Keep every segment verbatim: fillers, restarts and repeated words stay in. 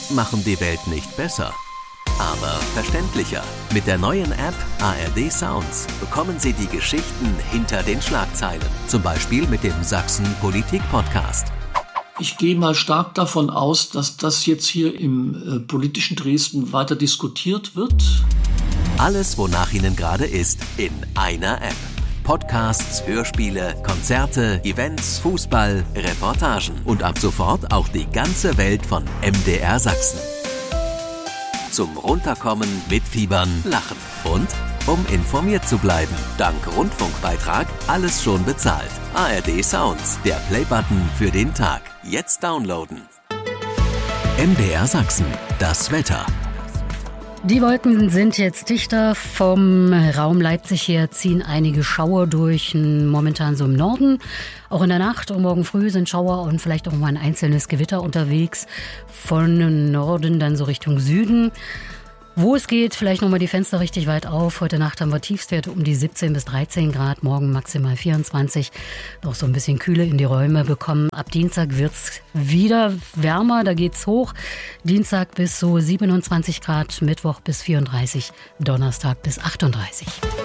machen die Welt nicht besser, aber verständlicher. Mit der neuen App A R D Sounds bekommen Sie die Geschichten hinter den Schlagzeilen. Zum Beispiel mit dem Sachsen Politik Podcast. Ich gehe mal stark davon aus, dass das jetzt hier im äh, politischen Dresden weiter diskutiert wird. Alles, wonach Ihnen gerade ist, in einer App. Podcasts, Hörspiele, Konzerte, Events, Fußball, Reportagen und ab sofort auch die ganze Welt von M D R Sachsen. Zum Runterkommen, mitfiebern, lachen und um informiert zu bleiben. Dank Rundfunkbeitrag alles schon bezahlt. A R D Sounds, der Playbutton für den Tag. Jetzt downloaden. M D R Sachsen, das Wetter. Die Wolken sind jetzt dichter. Vom Raum Leipzig her ziehen einige Schauer durch, momentan so im Norden. Auch in der Nacht und morgen früh sind Schauer und vielleicht auch mal ein einzelnes Gewitter unterwegs. Von Norden dann so Richtung Süden. Wo es geht, vielleicht nochmal die Fenster richtig weit auf. Heute Nacht haben wir Tiefstwerte um die siebzehn bis dreizehn Grad, morgen maximal vierundzwanzig. Noch so ein bisschen Kühle in die Räume bekommen. Ab Dienstag wird's wieder wärmer, da geht's hoch. Dienstag bis so siebenundzwanzig Grad, Mittwoch bis vierunddreißig, Donnerstag bis achtunddreißig.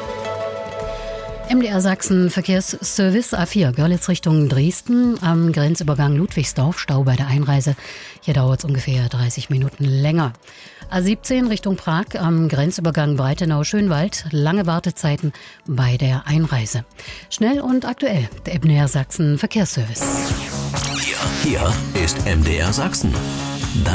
M D R Sachsen Verkehrsservice A vier, Görlitz Richtung Dresden, am Grenzübergang Ludwigsdorf, Stau bei der Einreise. Hier dauert es ungefähr dreißig Minuten länger. A siebzehn Richtung Prag, am Grenzübergang Breitenau-Schönwald, lange Wartezeiten bei der Einreise. Schnell und aktuell, der M D R Sachsen Verkehrsservice. Hier, hier ist M D R Sachsen.